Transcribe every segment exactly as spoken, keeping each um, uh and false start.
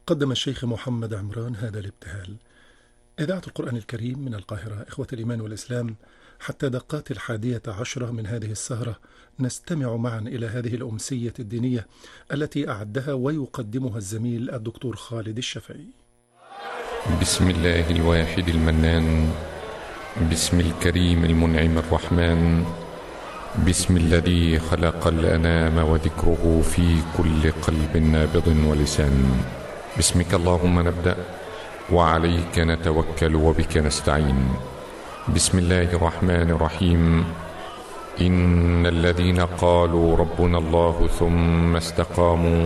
قدم الشيخ محمد عمران هذا الابتهال. إذاعة القرآن الكريم من القاهرة، إخوة الإيمان والإسلام، حتى دقات الحادية عشرة من هذه السهرة نستمع معا إلى هذه الأمسية الدينية التي أعدها ويقدمها الزميل الدكتور خالد الشافعي. بسم الله الواحد المنان، بسم الكريم المنعم الرحمن، بسم الذي خلق الأنام وذكره في كل قلب نابض ولسان. بسمك اللهم نبدأ وعليك نتوكل وبك نستعين. بسم الله الرحمن الرحيم. إن الذين قالوا ربنا الله ثم استقاموا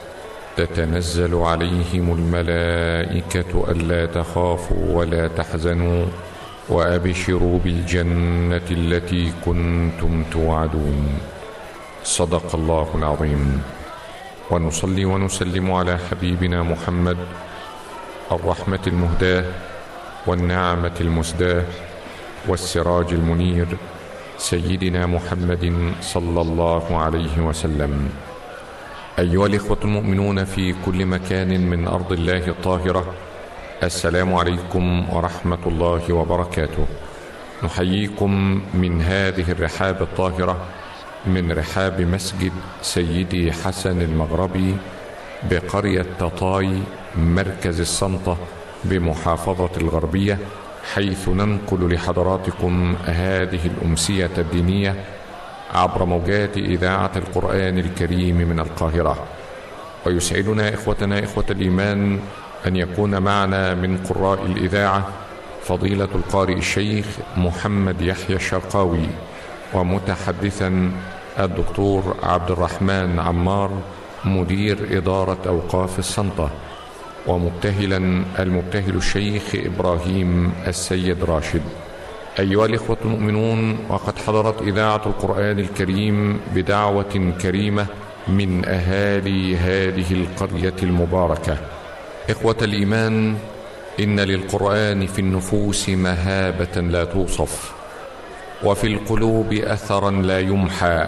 تتنزل عليهم الملائكة ألا تخافوا ولا تحزنوا وأبشروا بالجنة التي كنتم توعدون. صدق الله العظيم. ونصلي ونسلم على حبيبنا محمد الرحمة المهداة والنعمة المسداة والسراج المنير، سيدنا محمد صلى الله عليه وسلم. أيها الإخوة المؤمنون في كل مكان من أرض الله الطاهرة، السلام عليكم ورحمة الله وبركاته. نحييكم من هذه الرحاب الطاهرة، من رحاب مسجد سيدي حسن المغربي بقرية تطاي مركز السنطة بمحافظة الغربية، حيث ننقل لحضراتكم هذه الأمسية الدينية عبر موجات إذاعة القرآن الكريم من القاهرة. ويسعدنا إخوتنا إخوة الإيمان أن يكون معنا من قراء الإذاعة فضيلة القارئ الشيخ محمد يحيى الشرقاوي، ومتحدثا الدكتور عبد الرحمن عمار مدير إدارة أوقاف السنطة، ومبتهلا المبتهل الشيخ إبراهيم السيد راشد. أيها الإخوة المؤمنون، وقد حضرت إذاعة القرآن الكريم بدعوة كريمة من أهالي هذه القرية المباركة. إخوة الإيمان، إن للقرآن في النفوس مهابة لا توصف، وفي القلوب أثرا لا يمحى.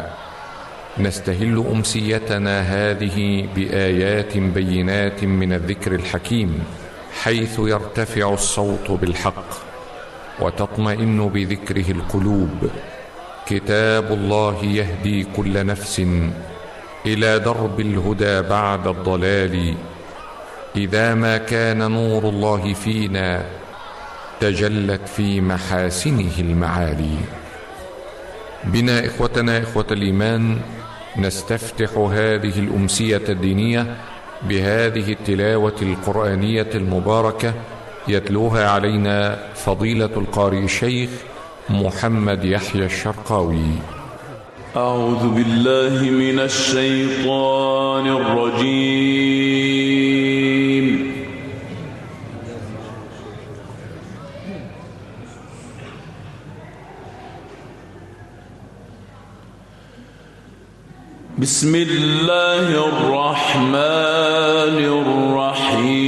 نستهل أمسيتنا هذه بآيات بينات من الذكر الحكيم، حيث يرتفع الصوت بالحق وتطمئن بذكره القلوب. كتاب الله يهدي كل نفس إلى درب الهدى بعد الضلال. إذا ما كان نور الله فينا تجلت في محاسنه المعالي. بنا إخوتنا إخوة الإيمان نستفتح هذه الأمسية الدينية بهذه التلاوة القرآنية المباركة، يتلوها علينا فضيلة القارئ الشيخ محمد يحيى الشرقاوي. أعوذ بالله من الشيطان الرجيم. بسم الله الرحمن الرحيم.